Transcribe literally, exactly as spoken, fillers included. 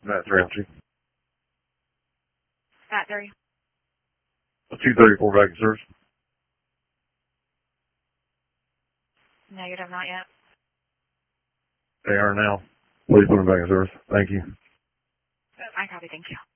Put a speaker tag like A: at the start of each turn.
A: Matt three.
B: Matt three.
A: A two thirty-four back in service.
B: Negative, not yet.
A: They are now. Please put them back in service. Thank you.
B: I copy, thank you.